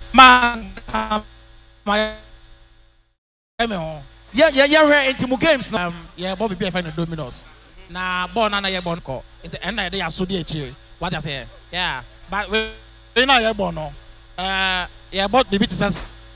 Man, my yeah, into more games now. Yeah, Bobby P. Find the Dominos. Nah, born and I born call. It's the end of the day. I saw the chill. What I say? Yeah, but we know you're born no. Yeah, but maybe to say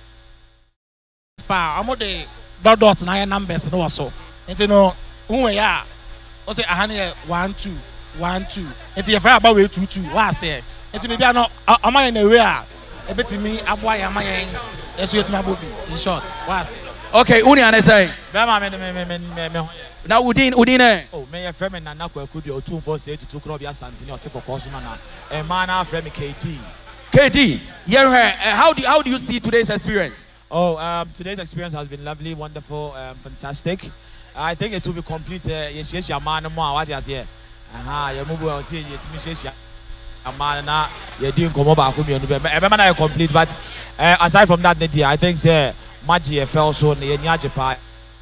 spa. I'm the dot dots and I numbers no so. It's no who we are. I say I had 1 2 1 2. It's your friend about 2 2. What I say? It's maybe I know. Am I in a way? A bit to me. I'm why am I in? Yes, you're my booby. In short, what I say? Okay, uni anetay. Bema me. Na udin. Oh, me friend me nana kwaku de 248 to 2 crop ya santini o te kokoso na. E man na friend me KD. KD, how do you see today's experience? Oh, today's experience has been lovely, wonderful, fantastic. I think it will be complete. Yes, man more what you say. Aha, you move well see you timi man na you doing come back me no be na complete, but aside from that I think say Maji fell so near Japan.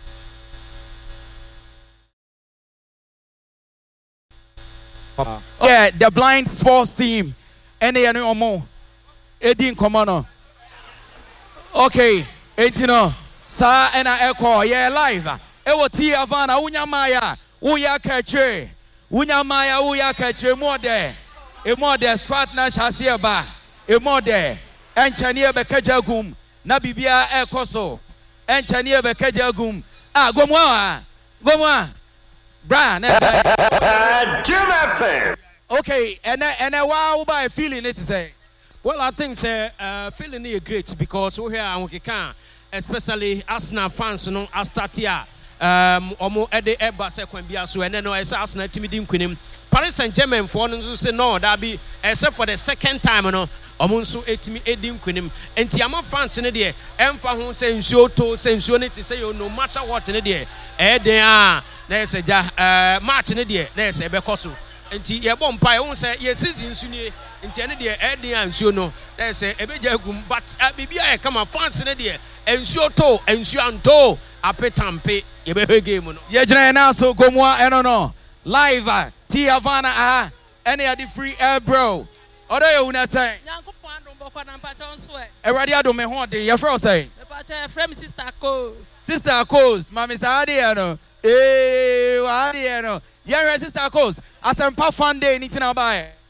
Yeah, the blind sports team. Any more. Eddie Commano. Okay, 18. Sa and I echo, yeah, live. Ewo T Avana, Unyamaya, Uya Kache, Unyamaya, Uya Kache, more there. A more there, squat nash has here ba. A more there. And Chania Bekajagum. Na bibia ekoso enchanie bekajagum gomwa bra na Jim FM. Okay and wow by feeling it say. Well, I think feeling is great because we here especially Arsenal fans no start here omo ede eba se kwambia so ene no ese Arsenal timi di nkunim Paris Saint-Germain for no say no that be except for the second time no omunso etimi edim kunim enti ama fans ne de emfa ho se nsuo to se nsuo ne te say no matter what ne de den a na se ja match ne de na se be koso enti ye bom pa ye say ye season nsu nie enti ne de den a nsuo no na se ebeja gum but bibia e kama fans ne de nsuo to nsuo anto apetampe ye be game no ye gina na so gomwa eno no live T Havana any of the free air bro. Odo ye una time. Nyankopon adom boko na mpacho nso e. Eradi adom me ho de. Your friend say. Mpacho friend sister Coast. Sister Coast, mama saade ya no. Wa de ya no. Your sister Coast. Asempa fun day ni tina ba e.